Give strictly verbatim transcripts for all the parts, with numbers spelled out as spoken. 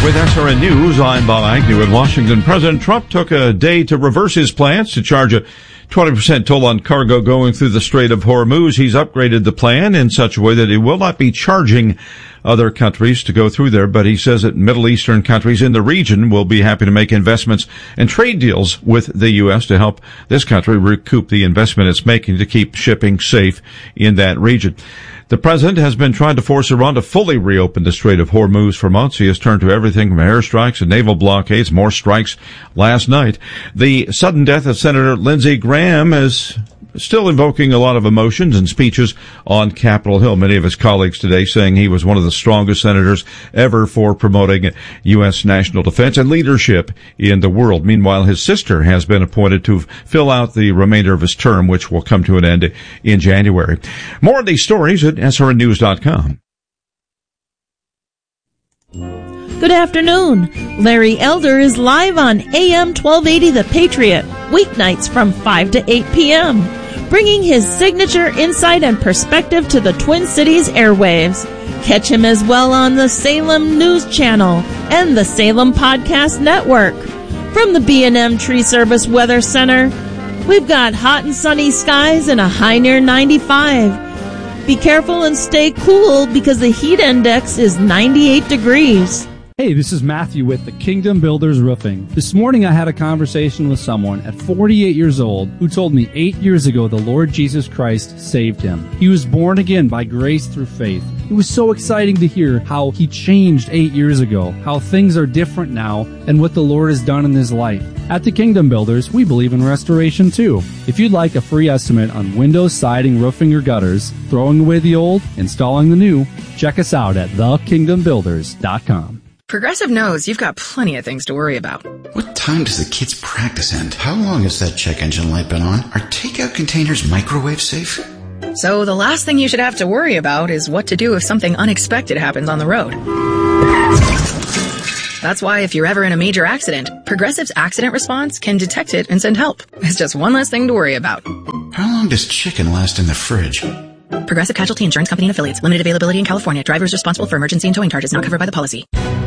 With S R N News, I'm Bob Agnew in Washington. President Trump took a day to reverse his plans to charge a twenty percent toll on cargo going through the Strait of Hormuz. He's upgraded the plan in such a way that it will not be charging other countries to go through there, but he says that Middle Eastern countries in the region will be happy to make investments and trade deals with the U S to help this country recoup the investment it's making to keep shipping safe in that region. The president has been trying to force Iran to fully reopen the Strait of Hormuz for months. He has turned to everything from airstrikes and naval blockades, more strikes last night. The sudden death of Senator Lindsey Graham is still invoking a lot of emotions and speeches on Capitol Hill. Many of his colleagues today saying he was one of the strongest senators ever for promoting U S national defense and leadership in the world. Meanwhile, his sister has been appointed to fill out the remainder of his term, which will come to an end in January. More of these stories at S R N news dot com. Good afternoon. Larry Elder is live on A M twelve eighty The Patriot, weeknights from five to eight p.m., bringing his signature insight and perspective to the Twin Cities airwaves. Catch him as well on the Salem News Channel and the Salem Podcast Network. From the B and M Tree Service Weather Center, we've got hot and sunny skies and a high near ninety-five. Be careful and stay cool because the heat index is ninety-eight degrees. Hey, this is Matthew with the Kingdom Builders Roofing. This morning I had a conversation with someone at forty-eight years old who told me eight years ago the Lord Jesus Christ saved him. He was born again by grace through faith. It was so exciting to hear how he changed eight years ago, how things are different now, and what the Lord has done in his life. At the Kingdom Builders, we believe in restoration too. If you'd like a free estimate on windows, siding, roofing, or gutters, throwing away the old, installing the new, check us out at the kingdom builders dot com. Progressive knows you've got plenty of things to worry about. What time does the kids' practice end? How long has that check engine light been on? Are takeout containers microwave safe? So the last thing you should have to worry about is what to do if something unexpected happens on the road. That's why if you're ever in a major accident, Progressive's accident response can detect it and send help. It's just one less thing to worry about. How long does chicken last in the fridge? Progressive Casualty Insurance Company and Affiliates. Limited availability in California. Drivers responsible for emergency and towing charges not covered by the policy.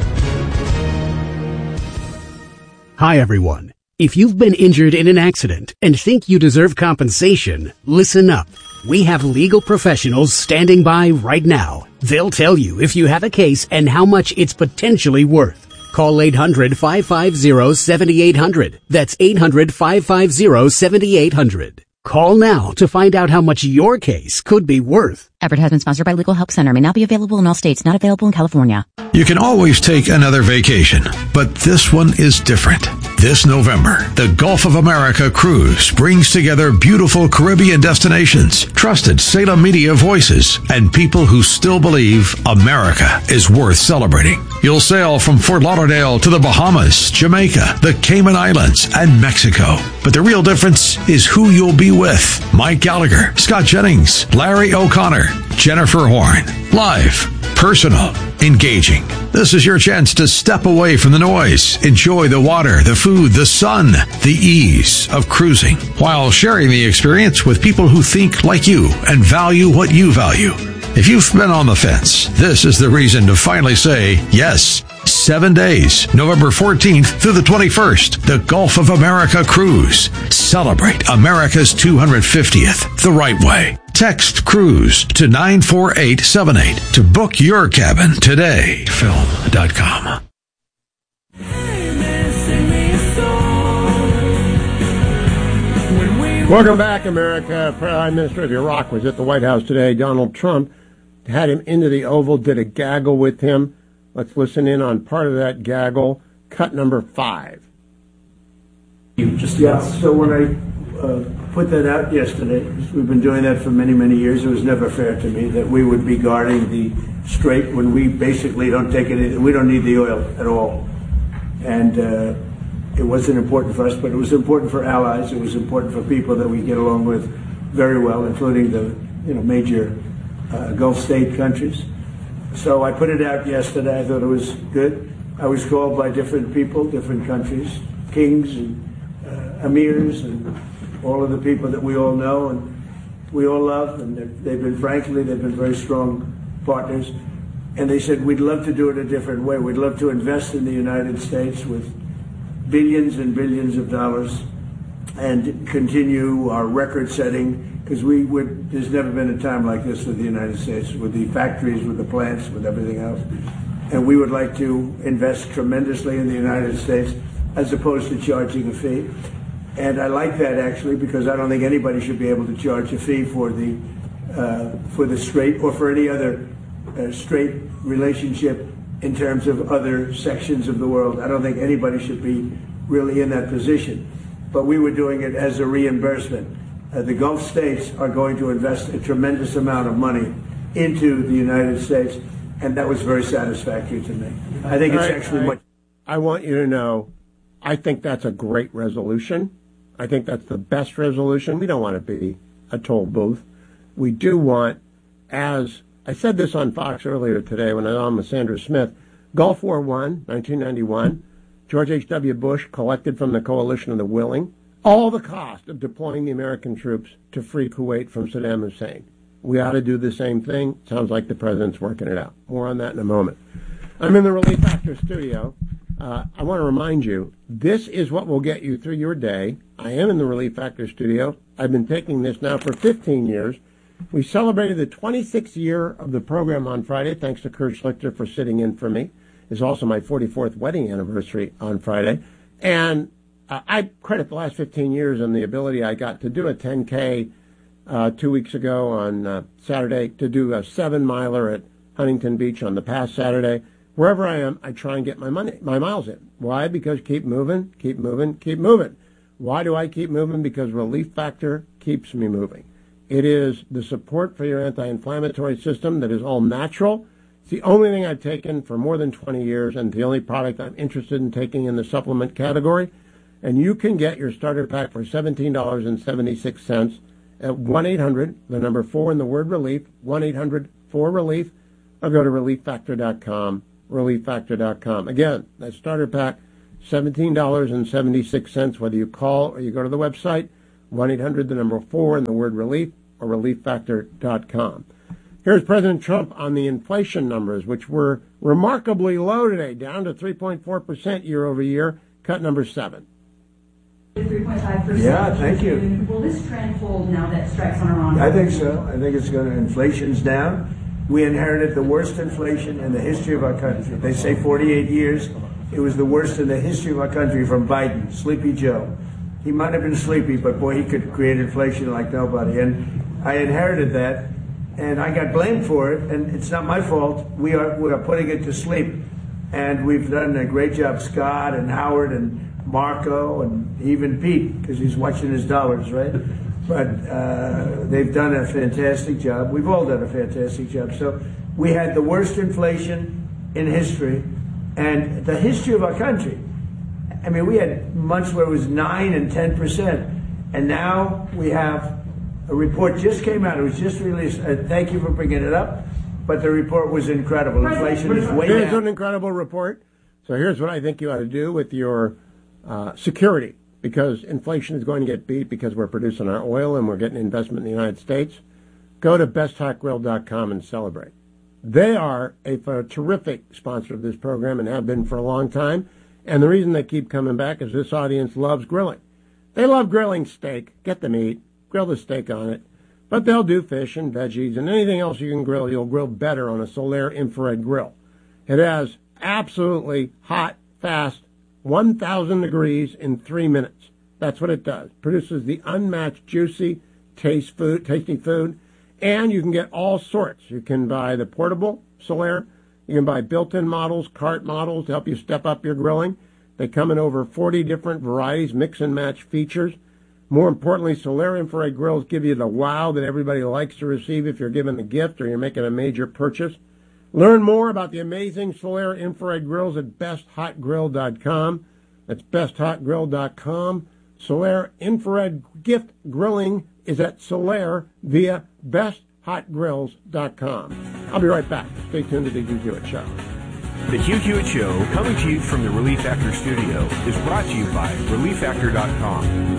Hi, everyone. If you've been injured in an accident and think you deserve compensation, listen up. We have legal professionals standing by right now. They'll tell you if you have a case and how much it's potentially worth. Call eight hundred, five five zero, seven eight zero zero. That's eight hundred, five five zero, seven eight zero zero. Call now to find out how much your case could be worth. Advertisement sponsored by Legal Help Center. May not be available in all states. Not available in California. You can always take another vacation, but this one is different. This November, the Gulf of America Cruise brings together beautiful Caribbean destinations, trusted Salem media voices, and people who still believe America is worth celebrating. You'll sail from Fort Lauderdale to the Bahamas, Jamaica, the Cayman Islands, and Mexico. But the real difference is who you'll be with. Mike Gallagher, Scott Jennings, Larry O'Connor, Jennifer Horn. Live, personal, engaging. This is your chance to step away from the noise, enjoy the water, the food, the sun, the ease of cruising, while sharing the experience with people who think like you and value what you value. If you've been on the fence, this is the reason to finally say yes. Seven days, November fourteenth through the twenty-first, the Gulf of America Cruise. Celebrate America's two hundred fiftieth the right way. Text CRUISE to nine four eight seven eight to book your cabin today. Film dot com. Welcome back, America. Prime Minister of Iraq was at the White House today. Donald Trump had him into the Oval, did a gaggle with him. Let's listen in on part of that gaggle, cut number five. You just yeah, so when I uh, put that out yesterday, we've been doing that for many, many years. It was never fair to me that we would be guarding the strait when we basically don't take it, we don't need the oil at all. And uh, it wasn't important for us, but it was important for allies. It was important for people that we get along with very well, including the you know major uh, Gulf state countries. So I put it out yesterday. I thought it was good. I was called by different people, different countries, kings and uh, emirs and all of the people that we all know and we all love. And they've been, frankly, they've been very strong partners. And they said, we'd love to do it a different way. We'd love to invest in the United States with billions and billions of dollars and continue our record setting, because we would, there's never been a time like this with the United States, with the factories, with the plants, with everything else. And we would like to invest tremendously in the United States as opposed to charging a fee. And I like that, actually, because I don't think anybody should be able to charge a fee for the uh, for the straight or for any other uh, straight relationship in terms of other sections of the world. I don't think anybody should be really in that position. But we were doing it as a reimbursement. Uh, the Gulf states are going to invest a tremendous amount of money into the United States, and that was very satisfactory to me. I think it's I, actually I, much. I want you to know, I think that's a great resolution. I think that's the best resolution. We don't want to be a toll booth. We do want, as I said this on Fox earlier today when I was on with Sandra Smith, Gulf War One, nineteen ninety-one, George H W. Bush collected from the Coalition of the Willing all the cost of deploying the American troops to free Kuwait from Saddam Hussein. We ought to do the same thing. Sounds like the president's working it out. More on that in a moment. I'm in the Relief Factor studio. Uh, I want to remind you, this is what will get you through your day. I am in the Relief Factor studio. I've been taking this now for fifteen years. We celebrated the twenty-sixth year of the program on Friday, thanks to Kurt Schlichter for sitting in for me. It's also my forty-fourth wedding anniversary on Friday. And uh, I credit the last fifteen years on the ability I got to do a ten K uh, two weeks ago on uh, Saturday, to do a seven-miler at Huntington Beach on the past Saturday. Wherever I am, I try and get my money, my miles in. Why? Because keep moving, keep moving, keep moving. Why do I keep moving? Because Relief Factor keeps me moving. It is the support for your anti-inflammatory system that is all natural. It's the only thing I've taken for more than twenty years, and the only product I'm interested in taking in the supplement category. And you can get your starter pack for seventeen dollars and seventy-six cents at one eight hundred, the number four in the word relief, one eight hundred four relief, or go to relief factor dot com. relief factor dot com. Again, that starter pack, seventeen dollars and seventy-six cents, whether you call or you go to the website, one eight hundred, the number four, and the word relief, or relief factor dot com. Here's President Trump on the inflation numbers, which were remarkably low today, down to three point four percent year over year, cut number seven. three point five percent. Yeah, thank you. Will this trend hold now that strikes on Iran? I think so. I think it's going to, inflation's down. We inherited the worst inflation in the history of our country. They say forty-eight years. It was the worst in the history of our country from Biden, Sleepy Joe. He might have been sleepy, but boy, he could create inflation like nobody. And I inherited that, and I got blamed for it, and it's not my fault. We are we are putting it to sleep, and we've done a great job, Scott and Howard and Marco and even Pete, because he's watching his dollars, right? But uh, they've done a fantastic job. We've all done a fantastic job. So we had the worst inflation in history, and the history of our country. I mean, we had months where it was nine and ten percent, and now we have a report just came out. It was just released. Uh, thank you for bringing it up, but the report was incredible. Inflation is way down. It's an incredible report. So here's what I think you ought to do with your uh, security. Because inflation is going to get beat because we're producing our oil and we're getting investment in the United States, go to best hot grill dot com and celebrate. They are a, a terrific sponsor of this program and have been for a long time. And the reason they keep coming back is this audience loves grilling. They love grilling steak. Get the meat, grill the steak on it. But they'll do fish and veggies and anything else you can grill. You'll grill better on a Solaire infrared grill. It has absolutely hot, fast, one thousand degrees in three minutes. That's what it does. Produces the unmatched, juicy, taste food, tasty food. And you can get all sorts. You can buy the portable Solaire. You can buy built-in models, cart models to help you step up your grilling. They come in over forty different varieties, mix and match features. More importantly, Solaire infrared grills give you the wow that everybody likes to receive if you're giving a gift or you're making a major purchase. Learn more about the amazing Solaire infrared grills at best hot grill dot com. That's best hot grill dot com. Solaire infrared gift grilling is at Solaire via best hot grills dot com. I'll be right back. Stay tuned to the Hugh Hewitt Show. The Hugh Hewitt Show, coming to you from the Relief Factor studio, is brought to you by relief factor dot com.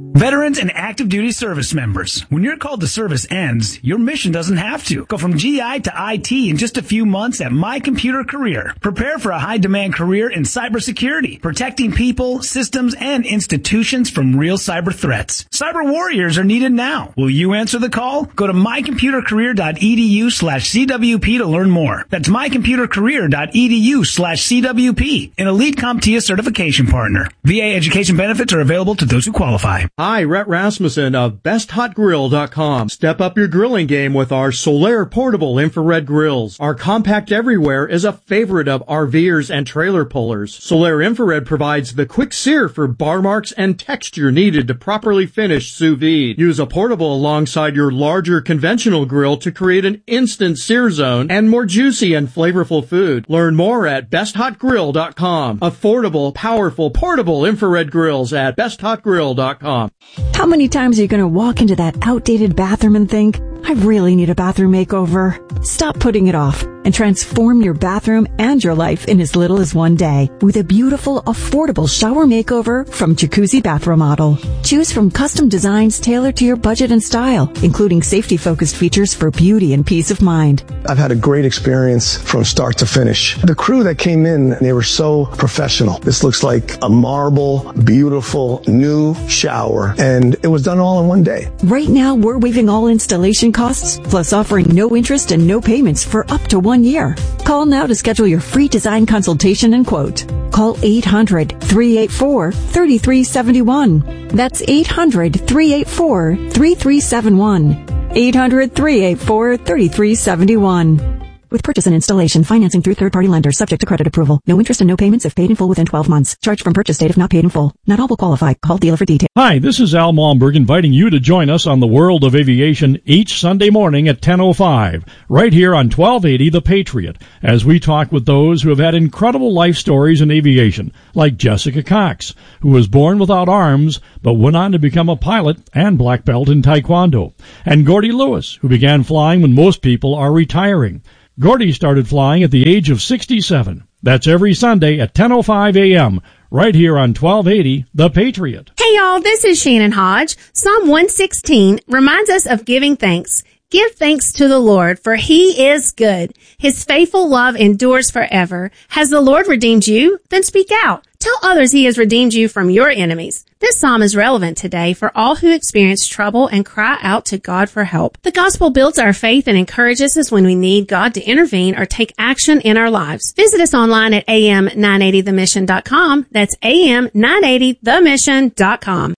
Veterans and active duty service members, when your call to service ends, your mission doesn't have to. Go from G I to I T in just a few months at My Computer Career. Prepare for a high-demand career in cybersecurity, protecting people, systems, and institutions from real cyber threats. Cyber warriors are needed now. Will you answer the call? Go to mycomputercareer.edu slash CWP to learn more. That's mycomputercareer.edu slash CWP, an elite CompTIA certification partner. V A education benefits are available to those who qualify. Hi, Rhett Rasmussen of best hot grill dot com. Step up your grilling game with our Solaire portable infrared grills. Our compact everywhere is a favorite of RVers and trailer pullers. Solaire infrared provides the quick sear for bar marks and texture needed to properly finish sous vide. Use a portable alongside your larger conventional grill to create an instant sear zone and more juicy and flavorful food. Learn more at best hot grill dot com. Affordable, powerful, portable infrared grills at best hot grill dot com. How many times are you going to walk into that outdated bathroom and think, I really need a bathroom makeover? Stop putting it off and transform your bathroom and your life in as little as one day with a beautiful, affordable shower makeover from Jacuzzi Bath Remodel. Choose from custom designs tailored to your budget and style, including safety-focused features for beauty and peace of mind. I've had a great experience from start to finish. The crew that came in, they were so professional. This looks like a marble, beautiful, new shower, and it was done all in one day. Right now, we're waiving all installation costs, plus offering no interest and no payments for up to one year. Call now to schedule your free design consultation and quote. Call eight hundred, three eight four, three three seven one. That's eight hundred, three eight four, three three seven one. eight hundred, three eight four, three three seven one. With purchase and installation, financing through third-party lenders subject to credit approval. No interest and no payments if paid in full within twelve months. Charge from purchase date if not paid in full. Not all will qualify. Call dealer for details. Hi, this is Al Malmberg inviting you to join us on the World of Aviation each Sunday morning at ten oh five, right here on twelve eighty The Patriot, as we talk with those who have had incredible life stories in aviation, like Jessica Cox, who was born without arms, but went on to become a pilot and black belt in Taekwondo, and Gordy Lewis, who began flying when most people are retiring. Gordy started flying at the age of sixty-seven. That's every Sunday at ten oh five a.m., right here on twelve eighty The Patriot. Hey y'all, this is Shannon Hodge. Psalm one sixteen reminds us of giving thanks. Give thanks to the Lord, for he is good. His faithful love endures forever. Has the Lord redeemed you? Then speak out. Tell others he has redeemed you from your enemies. This psalm is relevant today for all who experience trouble and cry out to God for help. The gospel builds our faith and encourages us when we need God to intervene or take action in our lives. Visit us online at a m nine eighty the mission dot com. That's a m nine eighty the mission dot com.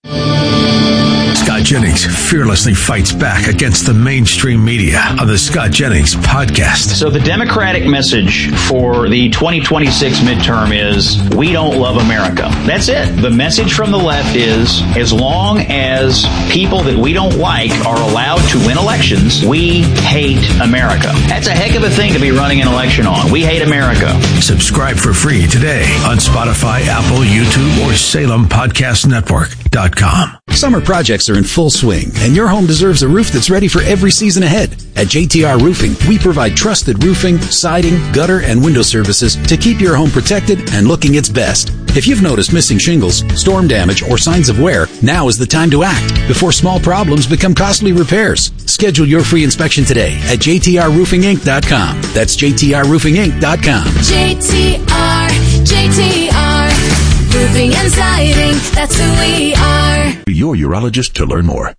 Scott Jennings fearlessly fights back against the mainstream media on the Scott Jennings podcast. So the Democratic message for the twenty twenty-six midterm is, we don't love America. That's it. The message from the left is, as long as people that we don't like are allowed to win elections, we hate America. That's a heck of a thing to be running an election on. We hate America. Subscribe for free today on Spotify, Apple, YouTube, or Salem Podcast Network dot com. Summer projects are in full swing, and your home deserves a roof that's ready for every season ahead. At J T R Roofing, we provide trusted roofing, siding, gutter, and window services to keep your home protected and looking its best. If you've noticed missing shingles, storm damage, or signs of wear, now is the time to act before small problems become costly repairs. Schedule your free inspection today at J T R roofing inc dot com. That's J T R roofing inc dot com. J T R, J T R, roofing and siding, that's who we are. Your urologist to learn more.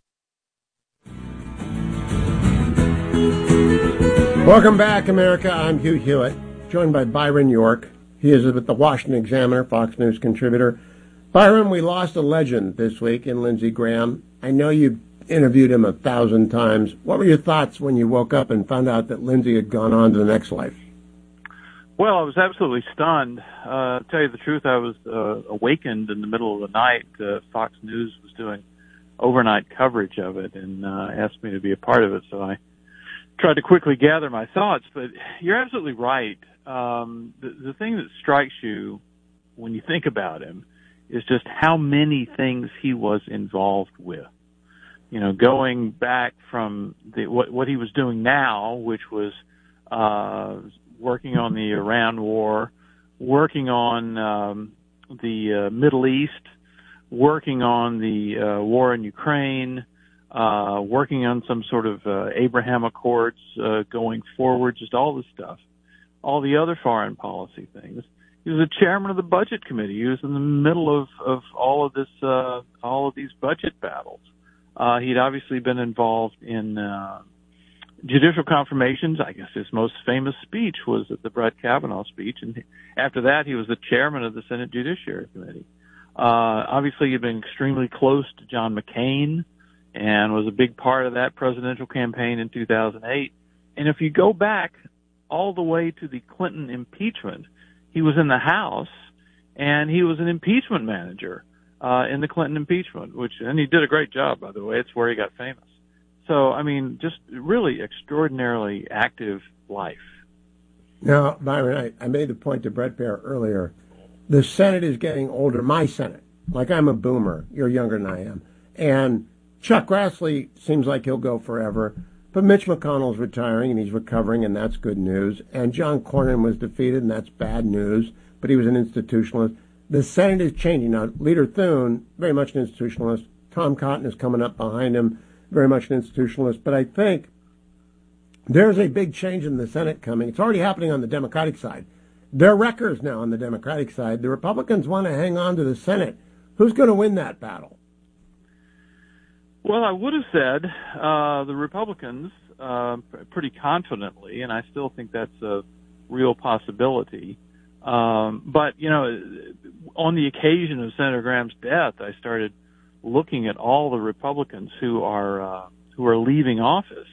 Welcome back, America. I'm Hugh Hewitt, joined by Byron York. He is with the Washington Examiner, Fox News contributor. Byron, we lost a legend this week in Lindsey Graham. I know you've interviewed him a thousand times. What were your thoughts when you woke up and found out that Lindsey had gone on to the next life? Well, I was absolutely stunned. Uh, to tell you the truth, I was uh, awakened in the middle of the night. Uh, Fox News was doing overnight coverage of it and uh, asked me to be a part of it, so I tried to quickly gather my thoughts. But you're absolutely right. Um, the, the thing that strikes you when you think about him is just how many things he was involved with. You know, going back from the, what, what he was doing now, which was uh, working on the Iran war, working on um, the uh, Middle East, working on the uh, war in Ukraine, uh, working on some sort of uh, Abraham Accords uh, going forward, just all this stuff, all the other foreign policy things. He was the chairman of the budget committee. He was in the middle of, of all of this, uh, all of these budget battles. Uh, he'd obviously been involved in uh, judicial confirmations. I guess his most famous speech was the Brett Kavanaugh speech, and after that, he was the chairman of the Senate Judiciary Committee. Uh, obviously, he'd been extremely close to John McCain and was a big part of that presidential campaign in two thousand eight. And if you go back all the way to the Clinton impeachment, he was in the House, and he was an impeachment manager uh, in the Clinton impeachment, which, and he did a great job, by the way. It's where he got famous. So, I mean, just really extraordinarily active life. Now, Byron, I, I made the point to Bret Baier earlier. The Senate is getting older. My Senate. Like, I'm a boomer. You're younger than I am. And Chuck Grassley seems like he'll go forever. But Mitch McConnell's retiring, and he's recovering, and that's good news. And John Cornyn was defeated, and that's bad news. But he was an institutionalist. The Senate is changing. Now, Leader Thune, very much an institutionalist. Tom Cotton is coming up behind him, very much an institutionalist. But I think there's a big change in the Senate coming. It's already happening on the Democratic side. They're wreckers now on the Democratic side. The Republicans want to hang on to the Senate. Who's going to win that battle? Well, I would have said uh, the Republicans uh, pretty confidently, and I still think that's a real possibility. Um, but, you know, on the occasion of Senator Graham's death, I started looking at all the Republicans who are uh, who are leaving office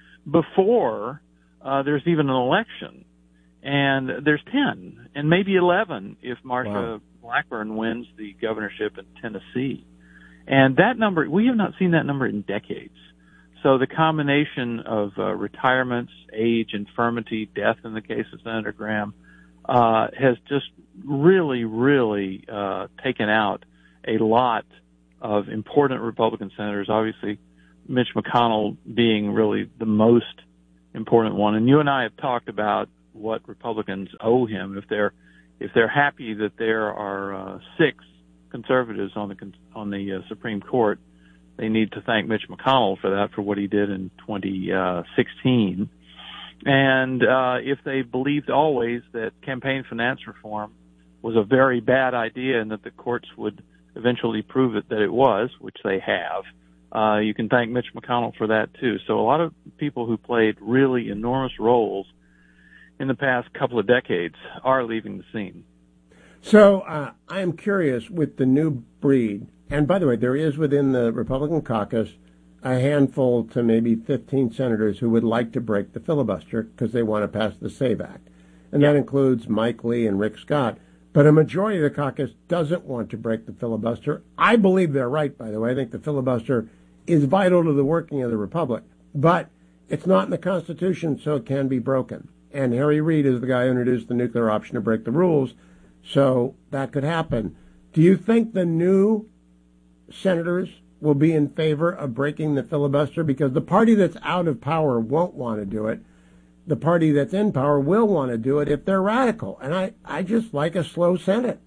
before uh, there's even an election. And there's ten, and maybe eleven if Marsha wow. Blackburn wins the governorship in Tennessee. And that number, we have not seen that number in decades. So the combination of uh, retirements, age, infirmity, death in the case of Senator Graham, uh, has just really, really uh, taken out a lot of important Republican senators, obviously Mitch McConnell being really the most important one. And you and I have talked about what Republicans owe him. If they're if they're happy that there are uh, six conservatives on the on the uh, Supreme Court, they need to thank Mitch McConnell for that, for what he did in twenty sixteen. And uh, if they believed always that campaign finance reform was a very bad idea and that the courts would eventually prove it that it was, which they have, uh, you can thank Mitch McConnell for that too. So a lot of people who played really enormous roles in the past couple of decades are leaving the scene. So uh, I am curious with the new breed, and by the way, there is within the Republican caucus a handful to maybe fifteen senators who would like to break the filibuster because they want to pass the SAVE Act. And that includes Mike Lee and Rick Scott. But a majority of the caucus doesn't want to break the filibuster. I believe they're right, by the way. I think the filibuster is vital to the working of the Republic. But it's not in the Constitution, so it can be broken. And Harry Reid is the guy who introduced the nuclear option to break the rules, so that could happen. Do you think the new senators will be in favor of breaking the filibuster? Because the party that's out of power won't want to do it. The party that's in power will want to do it if they're radical. And I, I just like a slow Senate.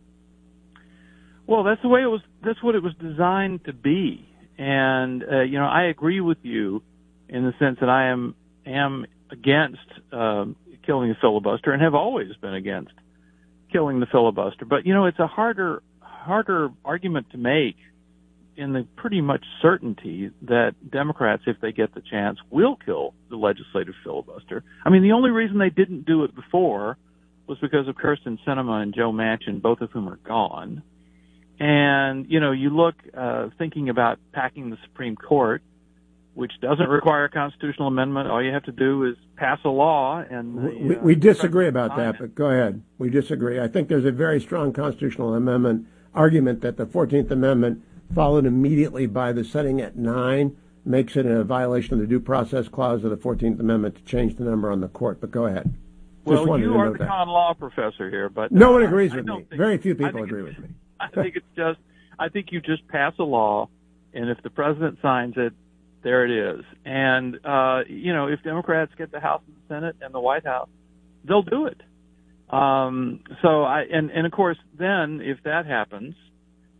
Well, that's the way it was. That's what it was designed to be. And, uh, you know, I agree with you in the sense that I am, am against, um, killing the filibuster and have always been against killing the filibuster. But, you know, it's a harder, harder argument to make in the pretty much certainty that Democrats, if they get the chance, will kill the legislative filibuster. I mean, the only reason they didn't do it before was because of Kyrsten Sinema and Joe Manchin, both of whom are gone. And, you know, you look, uh, thinking about packing the Supreme Court, which doesn't require a constitutional amendment. All you have to do is pass a law. And the, we, uh, we disagree about that, but go ahead. We disagree. I think there's a very strong constitutional amendment argument that the fourteenth Amendment, followed immediately by the setting at nine, makes it a violation of the Due Process Clause of the fourteenth Amendment to change the number on the court. But go ahead. Just well, you are the that. con law professor here, but no uh, one agrees I, with I me. Think, Very few people agree with me. I think it's just, I think you just pass a law, and if the president signs it, there it is. And, uh, you know, if Democrats get the House and the Senate and the White House, they'll do it. Um, so I, and, and of course, then if that happens,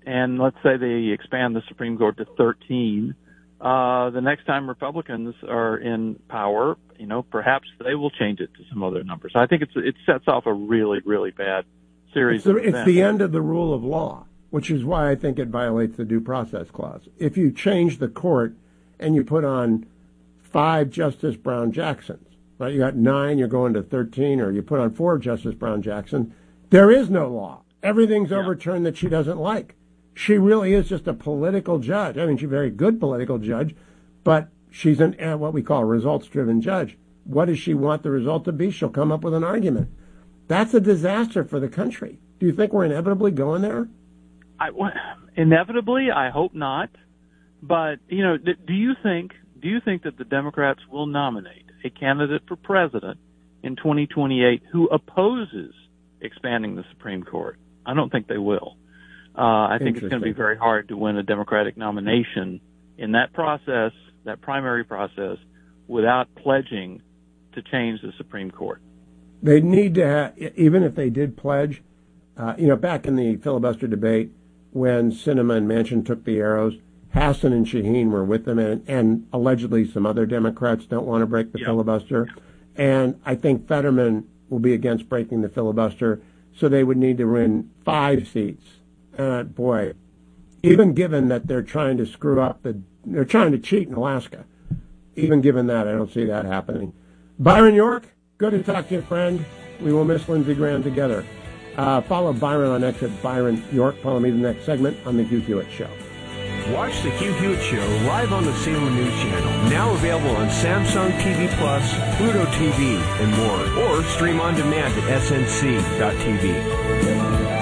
and let's say they expand the Supreme Court to thirteen, uh, the next time Republicans are in power, you know, perhaps they will change it to some other numbers. I think it's, it sets off a really, really bad series it's the, of events. It's the end of the rule of law, which is why I think it violates the Due Process Clause. If you change the court and you put on five Justice Brown Jacksons, right? You got nine, you're going to thirteen, or you put on four Justice Brown Jackson, there is no law. Everything's yeah. overturned that she doesn't like. She really is just a political judge. I mean, she's a very good political judge, but she's an uh, what we call a results-driven judge. What does she want the result to be? She'll come up with an argument. That's a disaster for the country. Do you think we're inevitably going there? I, inevitably, I hope not. But, you know, do you think do you think that the Democrats will nominate a candidate for president in twenty twenty-eight who opposes expanding the Supreme Court? I don't think they will. Uh, I think it's going to be very hard to win a Democratic nomination in that process, that primary process, without pledging to change the Supreme Court. They need to have, even if they did pledge, uh, you know, back in the filibuster debate when Sinema and Manchin took the arrows, Hassan and Shaheen were with them, and, and allegedly some other Democrats don't want to break the yep. filibuster. And I think Fetterman will be against breaking the filibuster, so they would need to win five seats. Uh, boy, even given that they're trying to screw up the, they're trying to cheat in Alaska. Even given that, I don't see that happening. Byron York, good to talk to you, friend. We will miss Lindsey Graham together. Uh, follow Byron on X at Byron York. Follow me the next segment on the Hugh Hewitt Show. Watch the Hugh Hewitt Show live on the Salem News Channel. Now available on Samsung T V Plus, Pluto T V, and more. Or stream on demand at S N C dot T V.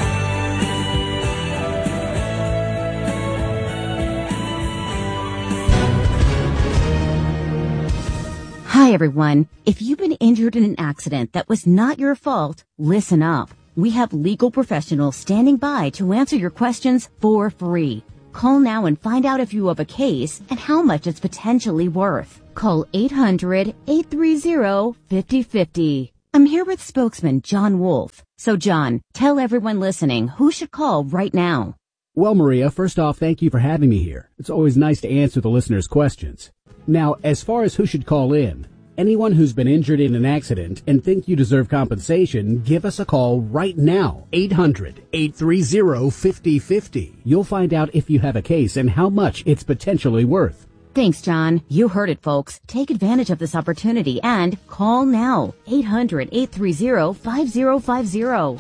Hi, everyone. If you've been injured in an accident that was not your fault, listen up. We have legal professionals standing by to answer your questions for free. Call now and find out if you have a case and how much it's potentially worth. Call eight hundred, eight three zero, five zero five zero. I'm here with spokesman John Wolf. So, John, tell everyone listening who should call right now. Well, Maria, first off, thank you for having me here. It's always nice to answer the listeners' questions. Now, as far as who should call in, anyone who's been injured in an accident and think you deserve compensation, give us a call right now. eight hundred, eight three zero, five zero five zero. You'll find out if you have a case and how much it's potentially worth. Thanks, John. You heard it, folks. Take advantage of this opportunity and call now. eight hundred, eight three zero, five zero five zero.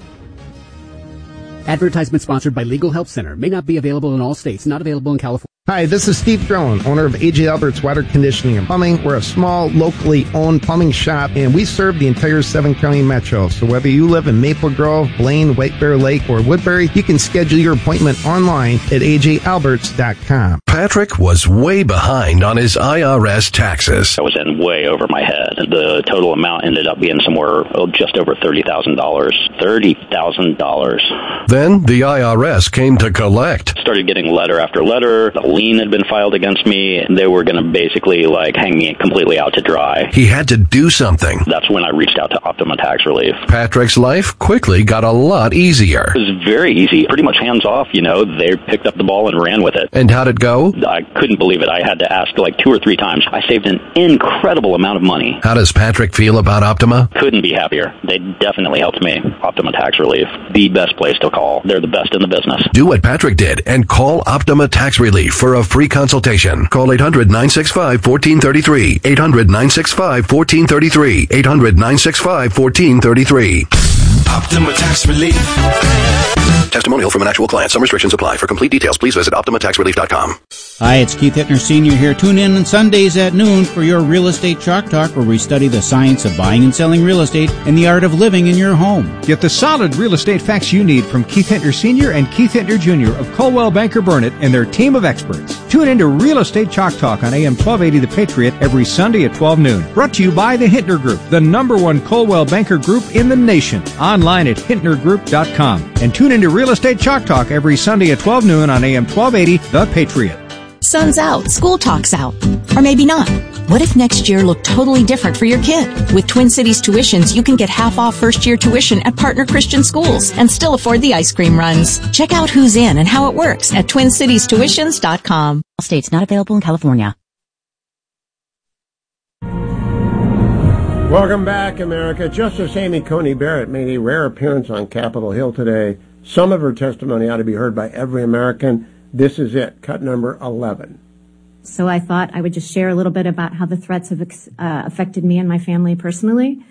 Advertisement sponsored by Legal Help Center. May not be available in all states. Not available in California. Hi, this is Steve Drone, owner of A J Albert's Water Conditioning and Plumbing. We're a small, locally owned plumbing shop, and we serve the entire seven-county metro. So whether you live in Maple Grove, Blaine, White Bear Lake, or Woodbury, you can schedule your appointment online at A J Alberts dot com. Patrick was way behind on his I R S taxes. I was in way over my head. The total amount ended up being somewhere oh, just over thirty thousand dollars. thirty thousand dollars. Then the I R S came to collect. Started getting letter after letter. The lien had been filed against me. They were going to basically like hang me completely out to dry. He had to do something. That's when I reached out to Optima Tax Relief. Patrick's life quickly got a lot easier. It was very easy. Pretty much hands off, you know. They picked up the ball and ran with it. And how'd it go? I couldn't believe it. I had to ask like two or three times. I saved an incredible amount of money. How does Patrick feel about Optima? Couldn't be happier. They definitely helped me. Optima Tax Relief. The best place to call. They're the best in the business. Do what Patrick did and call Optima Tax Relief for a free consultation. Call eight hundred, nine six five, one four three three. eight hundred, nine six five, one four three three. eight hundred, nine six five, one four three three. Optima Tax Relief. Testimonial from an actual client. Some restrictions apply. For complete details, please visit Optima Tax Relief dot com. Hi, it's Keith Hittner Senior here. Tune in on Sundays at noon for your Real Estate Chalk Talk, where we study the science of buying and selling real estate and the art of living in your home. Get the solid real estate facts you need from Keith Hittner Senior and Keith Hittner Junior of Coldwell Banker Burnett and their team of experts. Tune in to Real Estate Chalk Talk on A M twelve eighty The Patriot every Sunday at twelve noon. Brought to you by the Hittner Group, the number one Coldwell Banker Group in the nation. Online at Hittner Group dot com. And tune in to Real Estate Chalk Talk every Sunday at twelve noon on A M twelve eighty The Patriot. Sun's out, school talk's out. Or maybe not. What if next year looked totally different for your kid? With Twin Cities Tuitions, you can get half off first year tuition at partner Christian schools and still afford the ice cream runs. Check out who's in and how it works at twin cities tuitions dot com. States not available in California. Welcome back, America. Justice Amy Coney Barrett made a rare appearance on Capitol Hill today. Some of her testimony ought to be heard by every American. This is it, cut number eleven. So I thought I would just share a little bit about how the threats have uh, affected me and my family personally.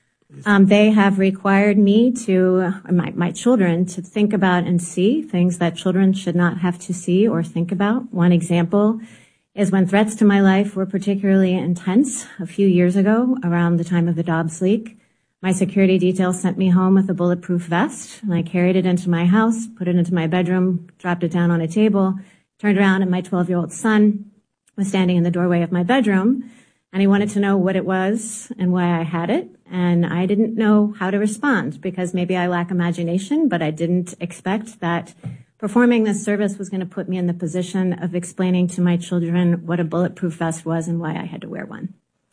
Um, they have required me to, uh, my, my children, to think about and see things that children should not have to see or think about. One example is when threats to my life were particularly intense a few years ago, around the time of the Dobbs leak. My security detail sent me home with a bulletproof vest, and I carried it into my house, put it into my bedroom, dropped it down on a table, turned around, and my twelve-year-old son was standing in the doorway of my bedroom, and he wanted to know what it was and why I had it, and I didn't know how to respond because maybe I lack imagination, but I didn't expect that performing this service was going to put me in the position of explaining to my children what a bulletproof vest was and why I had to wear one.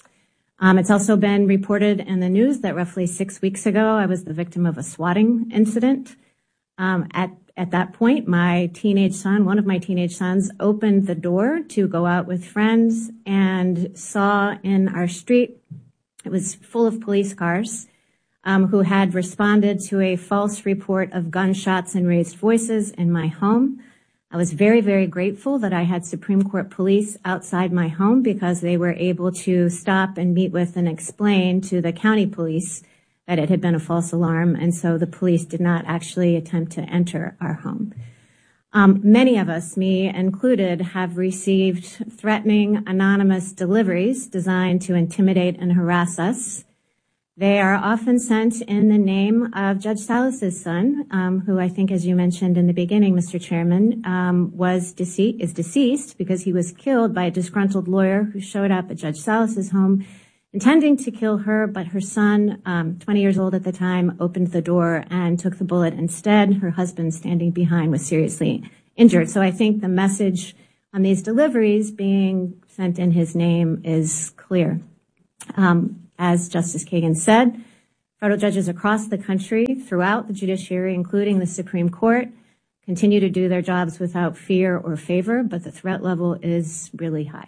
Um, it's also been reported in the news that roughly six weeks ago I was the victim of a swatting incident. Um, at At that point, my teenage son, one of my teenage sons, opened the door to go out with friends and saw in our street, it was full of police cars, um, who had responded to a false report of gunshots and raised voices in my home. I was very, very grateful that I had Supreme Court police outside my home because they were able to stop and meet with and explain to the county police that it had been a false alarm, and so the police did not actually attempt to enter our home. Um, many of us, me included, have received threatening anonymous deliveries designed to intimidate and harass us. They are often sent in the name of Judge Salas's son, um, who I think, as you mentioned in the beginning, Mister Chairman, um, was dece- is deceased because he was killed by a disgruntled lawyer who showed up at Judge Salas's home intending to kill her, but her son, um, twenty years old at the time, opened the door and took the bullet instead. Her husband, standing behind, was seriously injured. So I think the message on these deliveries being sent in his name is clear. Um, as Justice Kagan said, federal judges across the country, throughout the judiciary, including the Supreme Court, continue to do their jobs without fear or favor, but the threat level is really high.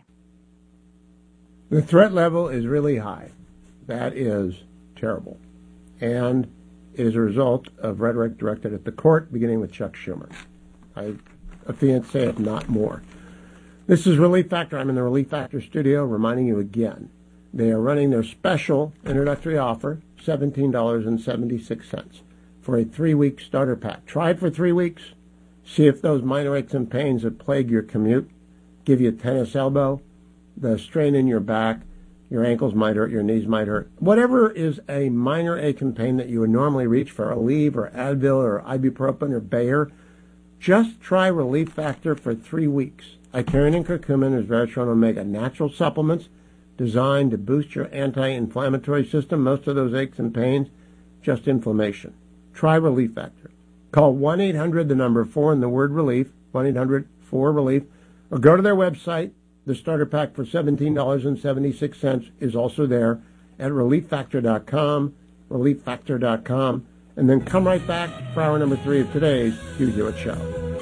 The threat level is really high. That is terrible. And it is a result of rhetoric directed at the court, beginning with Chuck Schumer. I, a fiancé, if not more. This is Relief Factor. I'm in the Relief Factor studio, reminding you again. They are running their special introductory offer, seventeen dollars and seventy-six cents, for a three-week starter pack. Try it for three weeks. See if those minor aches and pains that plague your commute give you a tennis elbow, the strain in your back, your ankles might hurt, your knees might hurt. Whatever is a minor ache and pain that you would normally reach for Aleve or Advil or ibuprofen or Bayer, just try Relief Factor for three weeks. Icarian and curcumin is Veritron Omega, natural supplements designed to boost your anti-inflammatory system. Most of those aches and pains, just inflammation. Try Relief Factor. Call one eight hundred, the number four, and the word relief, one eight hundred four relief, or go to their website. The starter pack for seventeen dollars and seventy-six cents is also there at relief factor dot com, relief factor dot com, and then come right back for hour number three of today's Hugh Hewitt Show.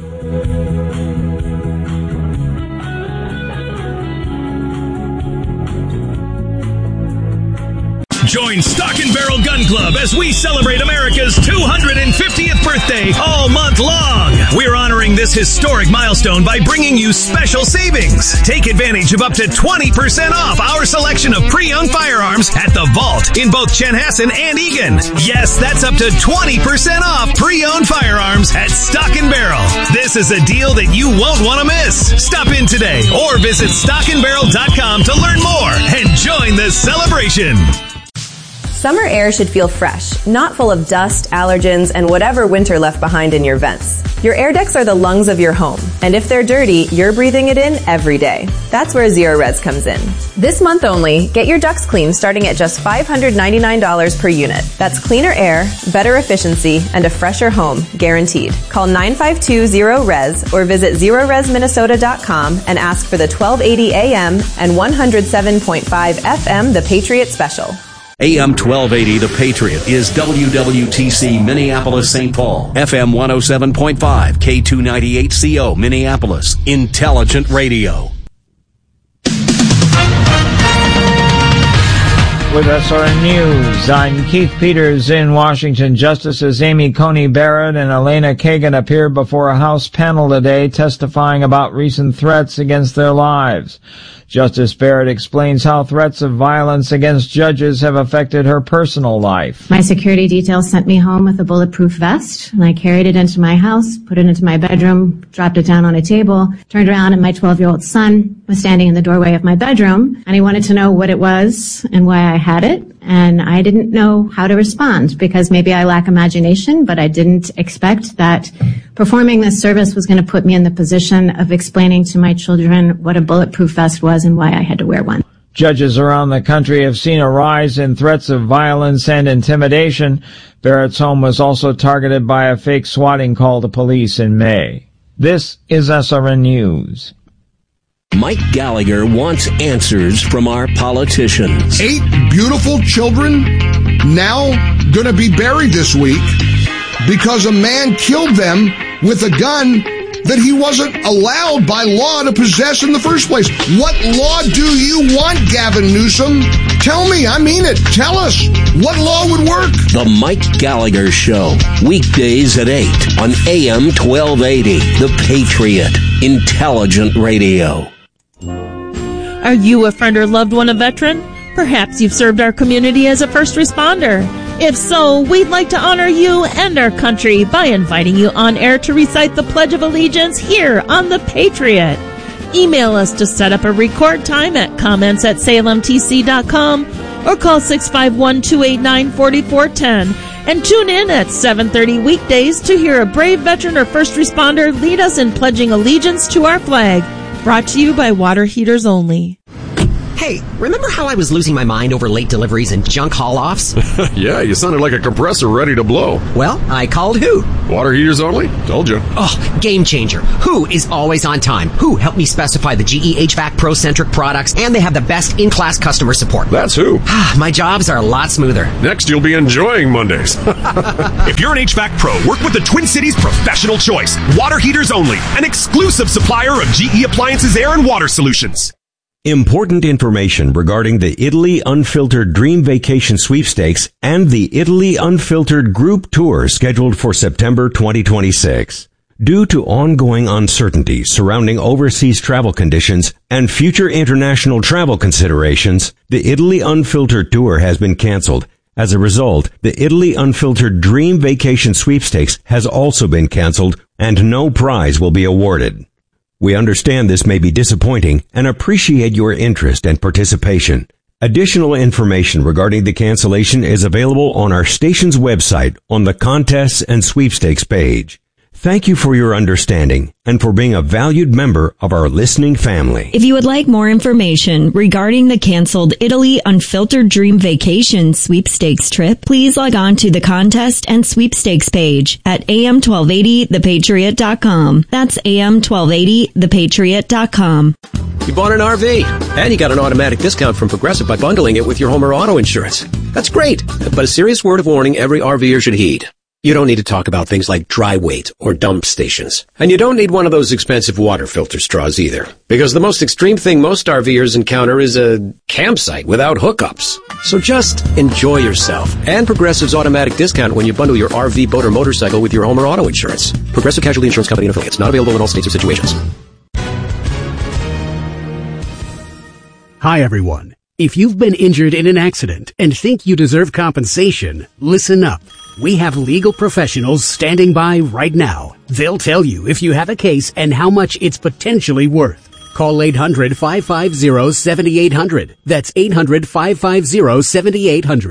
Join Stock and Barrel Gun Club as we celebrate America's two hundred fiftieth birthday all month long. We're honoring this historic milestone by bringing you special savings. Take advantage of up to twenty percent off our selection of pre-owned firearms at the Vault in both Chanhassen and Eagan. Yes, that's up to twenty percent off pre-owned firearms at Stock and Barrel. This is a deal that you won't want to miss. Stop in today or visit stock and barrel dot com to learn more and join the celebration. Summer air should feel fresh, not full of dust, allergens, and whatever winter left behind in your vents. Your air decks are the lungs of your home, and if they're dirty, you're breathing it in every day. That's where Zerorez comes in. This month only, get your ducts cleaned starting at just five hundred ninety-nine dollars per unit. That's cleaner air, better efficiency, and a fresher home, guaranteed. Call nine five two zero R E S or visit zerorez minnesota dot com and ask for the twelve eighty A M and one oh seven point five F M The Patriot Special. A M twelve eighty The Patriot is W W T C Minneapolis Saint Paul, F M one oh seven point five, K two ninety-eight C O Minneapolis, Intelligent Radio. With S R N News, I'm Keith Peters in Washington. Justices Amy Coney Barrett and Elena Kagan appeared before a House panel today testifying about recent threats against their lives. Justice Barrett explains how threats of violence against judges have affected her personal life. My security detail sent me home with a bulletproof vest, and I carried it into my house, put it into my bedroom, dropped it down on a table, turned around, and my twelve-year-old son was standing in the doorway of my bedroom, and he wanted to know what it was and why I had it, and I didn't know how to respond because maybe I lack imagination, but I didn't expect that performing this service was going to put me in the position of explaining to my children what a bulletproof vest was and why I had to wear one. Judges around the country have seen a rise in threats of violence and intimidation. Barrett's home was also targeted by a fake swatting call to police in May. This is S R N News. Mike Gallagher wants answers from our politicians. Eight beautiful children now going to be buried this week because a man killed them with a gun that he wasn't allowed by law to possess in the first place. What law do you want, Gavin Newsom? Tell me, I mean it. Tell us. What law would work? The Mike Gallagher Show, weekdays at eight on A M twelve eighty, The Patriot, Intelligent Radio. Are you a friend or loved one a veteran? Perhaps you've served our community as a first responder. If so, we'd like to honor you and our country by inviting you on air to recite the Pledge of Allegiance here on The Patriot. Email us to set up a record time at comments at salem t c dot com or call six five one, two eight nine, four four one zero and tune in at seven thirty weekdays to hear a brave veteran or first responder lead us in pledging allegiance to our flag. Brought to you by Water Heaters Only. Hey, remember how I was losing my mind over late deliveries and junk haul-offs? Yeah, you sounded like a compressor ready to blow. Well, I called Who. Water Heaters Only? Told you. Oh, game changer. Who is always on time. Who helped me specify the G E H V A C Pro-centric products, and they have the best in-class customer support. That's Who. My jobs are a lot smoother. Next, you'll be enjoying Mondays. If you're an H V A C Pro, work with the Twin Cities Professional Choice. Water Heaters Only, an exclusive supplier of G E Appliances Air and Water Solutions. Important information regarding the Italy Unfiltered Dream Vacation Sweepstakes and the Italy Unfiltered Group Tour scheduled for September twenty twenty-six. Due to ongoing uncertainty surrounding overseas travel conditions and future international travel considerations, the Italy Unfiltered Tour has been canceled. As a result, the Italy Unfiltered Dream Vacation Sweepstakes has also been canceled, and no prize will be awarded. We understand this may be disappointing and appreciate your interest and participation. Additional information regarding the cancellation is available on our station's website on the Contests and Sweepstakes page. Thank you for your understanding and for being a valued member of our listening family. If you would like more information regarding the canceled Italy Unfiltered Dream Vacation Sweepstakes trip, please log on to the Contest and Sweepstakes page at A M twelve eighty the patriot dot com. That's A M twelve eighty the patriot dot com. You bought an R V, and you got an automatic discount from Progressive by bundling it with your home or auto insurance. That's great, but a serious word of warning every RVer should heed. You don't need to talk about things like dry weight or dump stations. And you don't need one of those expensive water filter straws either. Because the most extreme thing most RVers encounter is a campsite without hookups. So just enjoy yourself. And Progressive's automatic discount when you bundle your R V, boat, or motorcycle with your home or auto insurance. Progressive Casualty Insurance Company and affiliates. Not available in all states or situations. Hi, everyone. If you've been injured in an accident and think you deserve compensation, listen up. We have legal professionals standing by right now. They'll tell you if you have a case and how much it's potentially worth. Call eight hundred, five five zero, seven eight zero zero. That's eight hundred, five five zero, seven eight zero zero.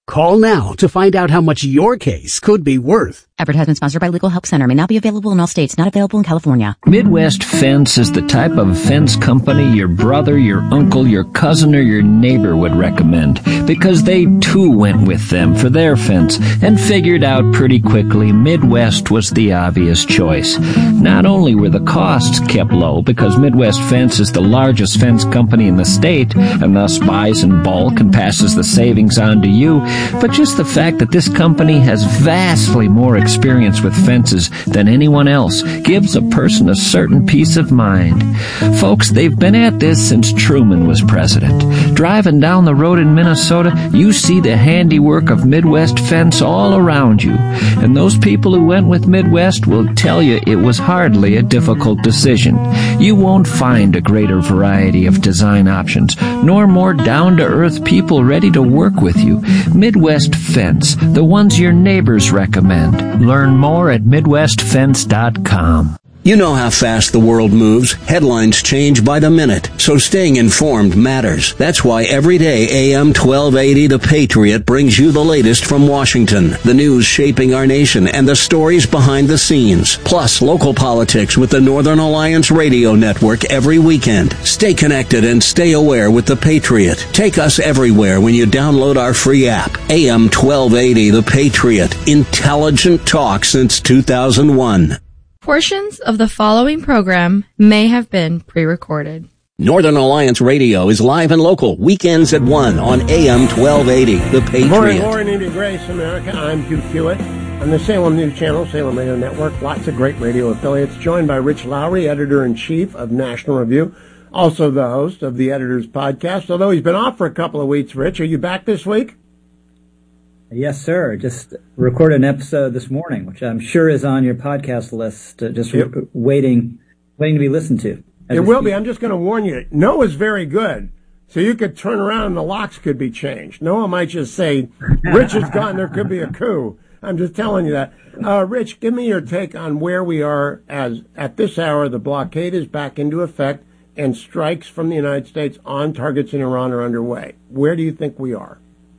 Call now to find out how much your case could be worth. Advertisement sponsored by Legal Help Center. May not be available in all states. Not available in California. Midwest Fence is the type of fence company your brother, your uncle, your cousin, or your neighbor would recommend, because they too went with them for their fence and figured out pretty quickly Midwest was the obvious choice. Not only were the costs kept low, because Midwest Fence is the largest fence company in the state and thus buys in bulk and passes the savings on to you, but just the fact that this company has vastly more experience with fences than anyone else gives a person a certain peace of mind. Folks, they've been at this since Truman was president. Driving down the road in Minnesota, you see the handiwork of Midwest Fence all around you. And those people who went with Midwest will tell you it was hardly a difficult decision. You won't find a greater variety of design options, nor more down-to-earth people ready to work with you. Midwest Fence, the ones your neighbors recommend. Learn more at midwest fence dot com. You know how fast the world moves. Headlines change by the minute, so staying informed matters. That's why every day A M twelve eighty The Patriot brings you the latest from Washington, the news shaping our nation, and the stories behind the scenes. Plus, local politics with the Northern Alliance Radio Network every weekend. Stay connected and stay aware with The Patriot. Take us everywhere when you download our free app. A M twelve eighty The Patriot. Intelligent talk since two thousand one. Portions of the following program may have been pre-recorded. Northern Alliance Radio is live and local, weekends at one on A M twelve eighty, The Patriot. Morning, morning to Grace America. I'm Duke Hewitt on the Salem News Channel, Salem Radio Network. Lots of great radio affiliates. Joined by Rich Lowry, editor-in-chief of National Review, also the host of the Editor's Podcast. Although he's been off for a couple of weeks, Rich, are you back this week? Yes, sir. Just recorded an episode this morning, which I'm sure is on your podcast list, uh, just yep. w- waiting waiting to be listened to. It will speak. be. I'm just going to warn you. Noah's very good, so you could turn around and the locks could be changed. Noah might just say, Rich is gone, there could be a coup. I'm just telling you that. Uh, Rich, give me your take on where we are as at this hour. The blockade is back into effect, and strikes from the United States on targets in Iran are underway. Where do you think we are?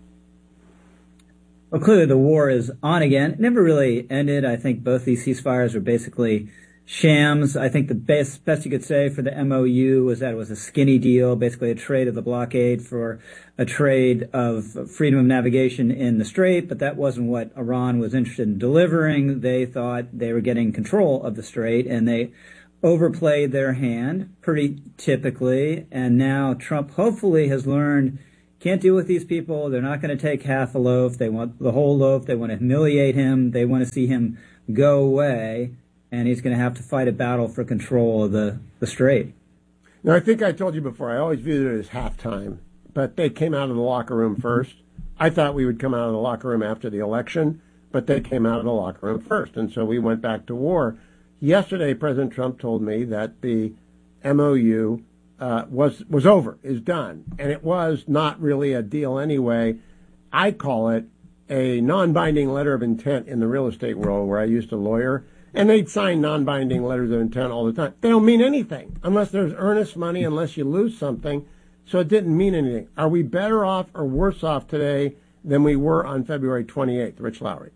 Well, clearly the war is on again. It never really ended. I think both these ceasefires were basically shams. I think the best, best you could say for the M O U was that it was a skinny deal, basically a trade of the blockade for a trade of freedom of navigation in the Strait, but that wasn't what Iran was interested in delivering. They thought they were getting control of the Strait, and they overplayed their hand pretty typically, and now Trump hopefully has learned can't deal with these people. They're not going to take half a loaf. They want the whole loaf. They want to humiliate him. They want to see him go away, and he's going to have to fight a battle for control of the, the Strait. Now, I think I told you before, I always viewed it as halftime, but they came out of the locker room first. I thought we would come out of the locker room after the election, but they came out of the locker room first, and so we went back to war. Yesterday, President Trump told me that the M O U Uh, was was over, is done. And it was not really a deal anyway. I call it a non-binding letter of intent in the real estate world where I used to lawyer, and they'd sign non-binding letters of intent all the time. They don't mean anything unless there's earnest money, unless you lose something. So it didn't mean anything. Are we better off or worse off today than we were on February twenty-eighth? Rich Lowry.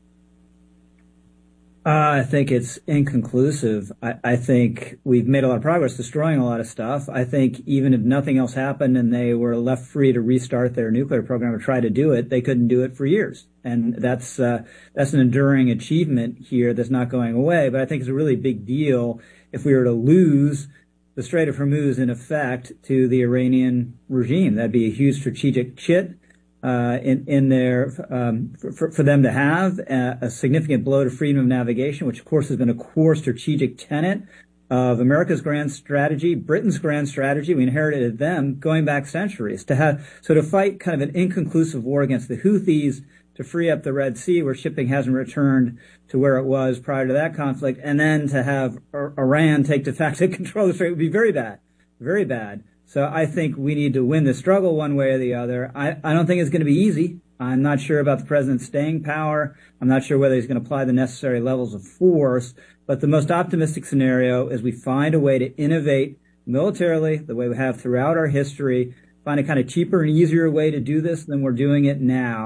Uh, I think it's inconclusive. I, I think we've made a lot of progress destroying a lot of stuff. I think even if nothing else happened and they were left free to restart their nuclear program or try to do it, they couldn't do it for years. And that's, uh, that's an enduring achievement here that's not going away. But I think it's a really big deal if we were to lose the Strait of Hormuz in effect to the Iranian regime. That'd be a huge strategic chit. Uh, in, in their, um, for, for them to have a, a significant blow to freedom of navigation, which of course has been a core strategic tenet of America's grand strategy, Britain's grand strategy. We inherited them going back centuries to have, so to fight kind of an inconclusive war against the Houthis to free up the Red Sea where shipping hasn't returned to where it was prior to that conflict, and then to have Iran take de facto control of the Strait would be very bad, very bad. So I think we need to win the struggle one way or the other. I, I don't think it's going to be easy. I'm not sure about the president's staying power. I'm not sure whether he's going to apply the necessary levels of force. But the most optimistic scenario is we find a way to innovate militarily, the way we have throughout our history, find a kind of cheaper and easier way to do this than we're doing it now,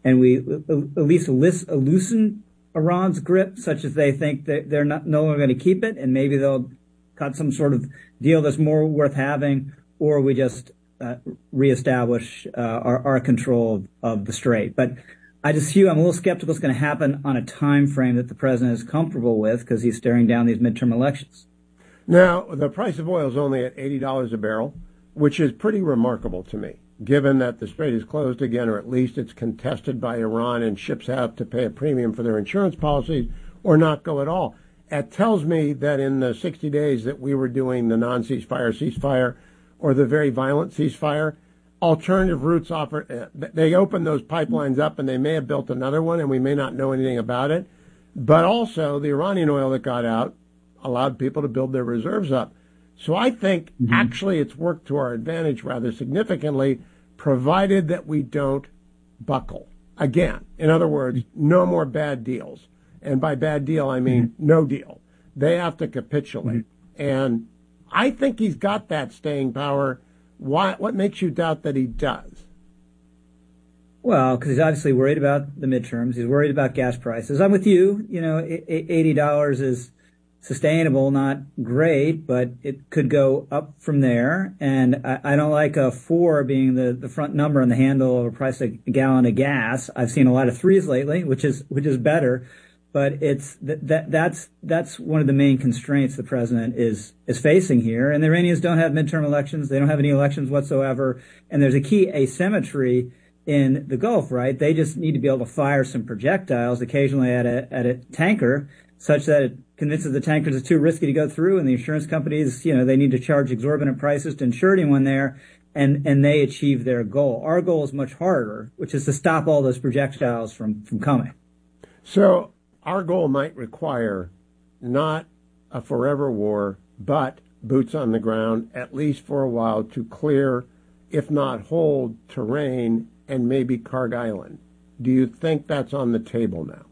and we at least loosen Iran's grip, such as they think that they're not no longer going to keep it, and maybe they'll cut some sort of deal that's more worth having, or we just uh, reestablish uh, our, our control of, of the Strait. But I just, Hugh, I'm a little skeptical it's going to happen on a time frame that the president is comfortable with because he's staring down these midterm elections. Now, the price of oil is only at eighty dollars a barrel, which is pretty remarkable to me, given that the Strait is closed again, or at least it's contested by Iran and ships have to pay a premium for their insurance policies or not go at all. It tells me that in the sixty days that we were doing the non-ceasefire ceasefire or the very violent ceasefire, alternative routes offer, they opened those pipelines up and they may have built another one and we may not know anything about it. But also the Iranian oil that got out allowed people to build their reserves up. So I think mm-hmm. actually it's worked to our advantage rather significantly, provided that we don't buckle. Again, in other words, no more bad deals. And by bad deal, I mean mm-hmm. no deal. They have to capitulate. Mm-hmm. And I think he's got that staying power. Why? What makes you doubt that he does? Well, because he's obviously worried about the midterms. He's worried about gas prices. I'm with you. You know, eighty dollars is sustainable, not great, but it could go up from there. And I, I don't like a four being the, the front number on the handle of a price of a gallon of gas. I've seen a lot of threes lately, which is which is better. But it's that, that that's that's one of the main constraints the president is is facing here. And the Iranians don't have midterm elections; they don't have any elections whatsoever. And there's a key asymmetry in the Gulf, right? They just need to be able to fire some projectiles occasionally at a at a tanker, such that it convinces the tankers it's too risky to go through, and the insurance companies, you know, they need to charge exorbitant prices to insure anyone there, and and they achieve their goal. Our goal is much harder, which is to stop all those projectiles from from coming. So our goal might require not a forever war, but boots on the ground, at least for a while, to clear, if not hold, terrain and maybe Karg Island. Do you think that's on the table now?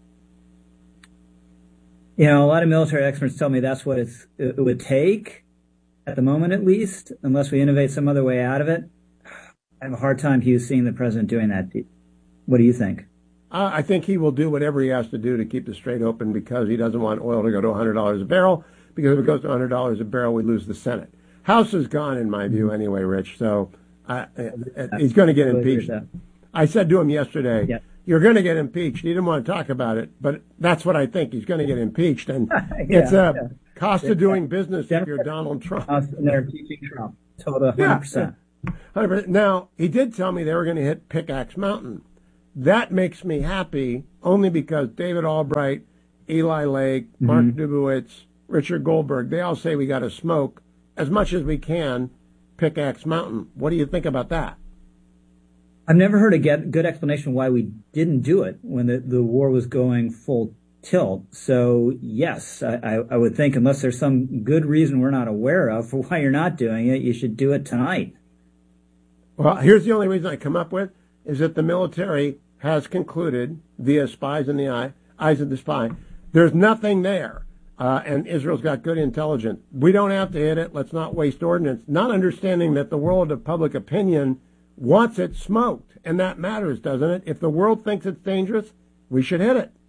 You know, a lot of military experts tell me that's what it's, it would take, at the moment at least, unless we innovate some other way out of it. I have a hard time, Hugh, seeing the president doing that. What do you think? Uh, I think he will do whatever he has to do to keep the Strait open because he doesn't want oil to go to one hundred dollars a barrel, because if it goes to one hundred dollars a barrel, we lose the Senate. House is gone, in my view, anyway, Rich, so uh, uh, he's going to get impeached. I said to him yesterday, yeah. You're going to get impeached. He didn't want to talk about it, but that's what I think. He's going to get impeached, and yeah, it's a yeah. cost of doing business if you're Donald Trump. And they're impeaching Trump. Total one hundred percent. Yeah, one hundred percent. Now, he did tell me they were going to hit Pickaxe Mountain. That makes me happy only because David Albright, Eli Lake, Mark mm-hmm. Dubowitz, Richard Goldberg, they all say we got to smoke as much as we can Pickaxe Mountain. What do you think about that? I've never heard a get, good explanation why we didn't do it when the, the war was going full tilt. So, yes, I, I, I would think unless there's some good reason we're not aware of for why you're not doing it, you should do it tonight. Well, here's the only reason I come up with is that the military has concluded, via spies in the eye, eyes of the spy, there's nothing there. Uh, and Israel's got good intelligence. We don't have to hit it. Let's not waste ordnance. Not understanding that the world of public opinion wants it smoked. And that matters, doesn't it? If the world thinks it's dangerous, we should hit it.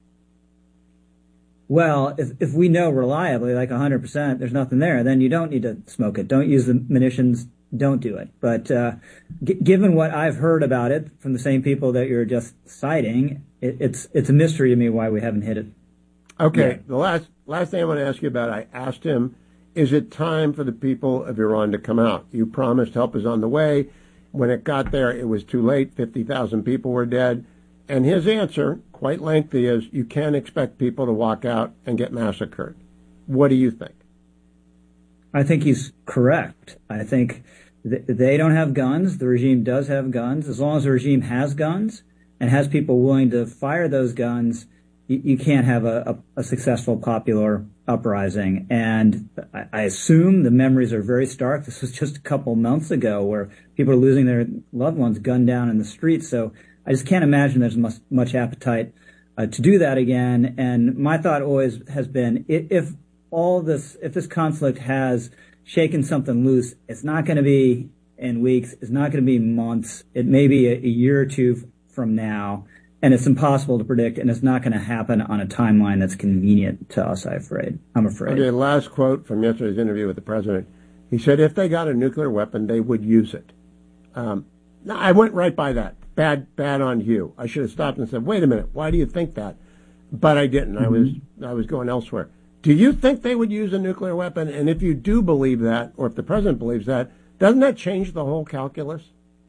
Well, if, if we know reliably, like one hundred percent, there's nothing there, then you don't need to smoke it. Don't use the munitions. Don't do it. But uh, g- given what I've heard about it from the same people that you're just citing, it, it's it's a mystery to me why we haven't hit it. Okay. Yeah. The last last thing I want to ask you about, I asked him, is it time for the people of Iran to come out? You promised help is on the way. When it got there, it was too late. fifty thousand people were dead. And his answer, quite lengthy, is you can't expect people to walk out and get massacred. What do you think? I think he's correct. I think th- they don't have guns. The regime does have guns. As long as the regime has guns and has people willing to fire those guns, you, you can't have a, a, a successful popular uprising. And I, I assume the memories are very stark. This was just a couple months ago where people are losing their loved ones gunned down in the streets. So I just can't imagine there's much, much appetite uh, to do that again. And my thought always has been, if all this, if this conflict has shaken something loose, it's not going to be in weeks. It's not going to be months. It may be a, a year or two from now. and it's impossible to predict, and it's not going to happen on a timeline that's convenient to us, I'm afraid. I'm afraid. Okay, last quote from yesterday's interview with the president. He said if they got a nuclear weapon, they would use it. Um, I went right by that. Bad, bad on Hugh. I should have stopped and said, wait a minute, why do you think that? But I didn't. Mm-hmm. I was I was going elsewhere. Do you think they would use a nuclear weapon? And if you do believe that, or if the president believes that, doesn't that change the whole calculus?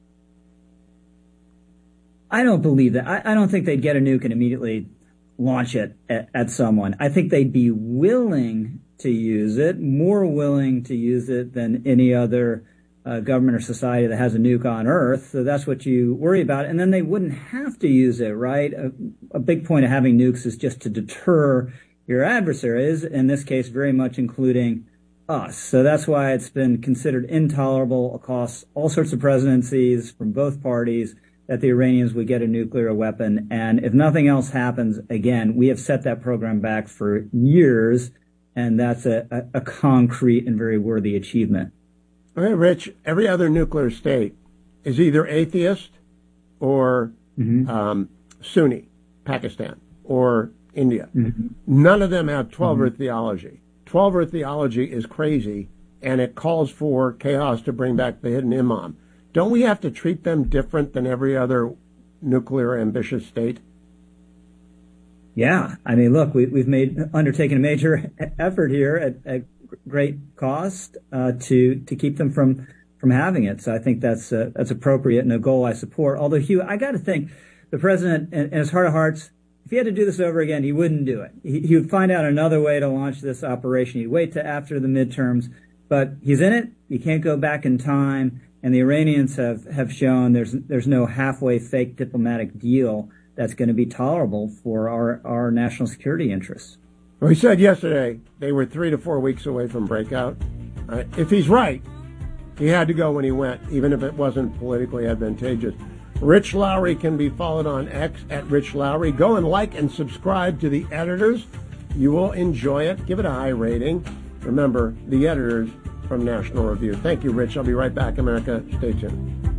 I don't believe that. I, I don't think they'd get a nuke and immediately launch it at, at someone. I think they'd be willing to use it, more willing to use it than any other uh, government or society that has a nuke on Earth. So that's what you worry about. And then they wouldn't have to use it, right? A, a big point of having nukes is just to deter your adversaries, in this case, very much including us. So that's why it's been considered intolerable across all sorts of presidencies from both parties that the Iranians would get a nuclear weapon. And if nothing else happens, again, we have set that program back for years, and that's a, a, a concrete and very worthy achievement. Okay, Rich, every other nuclear state is either atheist or mm-hmm. um, Sunni, Pakistan, or India. Mm-hmm. None of them have twelve-earth mm-hmm. theology. twelve-earth theology is crazy, and it calls for chaos to bring back the hidden imam. Don't we have to treat them different than every other nuclear ambitious state? Yeah. I mean, look, we, we've made undertaken a major effort here at, at great cost uh, to to keep them from from having it. So I think that's uh, that's appropriate and a goal I support. Although, Hugh, I got to think the president, in, in his heart of hearts, if he had to do this over again, he wouldn't do it. He, he would find out another way to launch this operation. He'd wait to after the midterms. But he's in it. He can't go back in time. And the Iranians have, have shown there's there's no halfway fake diplomatic deal that's going to be tolerable for our, our national security interests. Well, he said yesterday they were three to four weeks away from breakout. Uh, if he's right, he had to go when he went, even if it wasn't politically advantageous. Rich Lowry can be followed on X at Rich Lowry. Go and like and subscribe to The Editors. You will enjoy it. Give it a high rating. Remember, The Editors from National Review. Thank you, Rich. I'll be right back, America. Stay tuned.